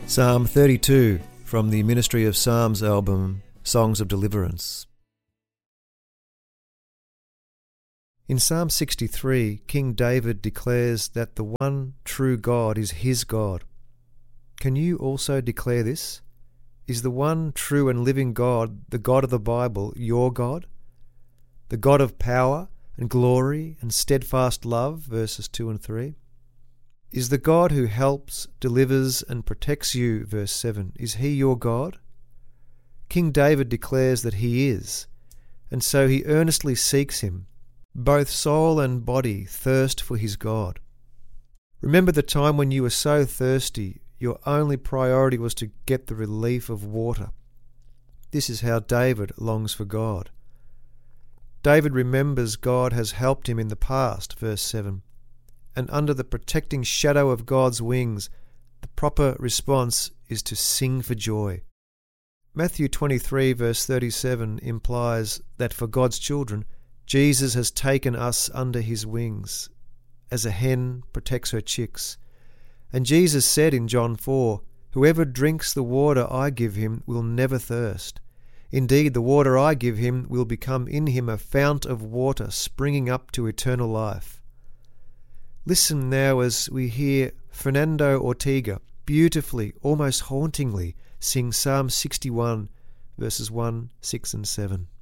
Psalm 32 from the Ministry of Psalms album, Songs of Deliverance. In Psalm 63, King David declares that the one true God is his God. Can you also declare this? Is the one true and living God, the God of the Bible, your God? The God of power and glory and steadfast love, verses 2 and 3. Is the God who helps, delivers and protects you, verse 7, is he your God? King David declares that he is, and so he earnestly seeks him. Both soul and body thirst for his God. Remember the time when you were so thirsty, your only priority was to get the relief of water. This is how David longs for God. David remembers God has helped him in the past, verse 7. And under the protecting shadow of God's wings, the proper response is to sing for joy. Matthew 23 verse 37 implies that for God's children, Jesus has taken us under his wings, as a hen protects her chicks. And Jesus said in John 4, "Whoever drinks the water I give him will never thirst. Indeed, the water I give him will become in him a fount of water springing up to eternal life." Listen now as we hear Fernando Ortega beautifully, almost hauntingly, sing Psalm 61, verses 1, 6 and 7.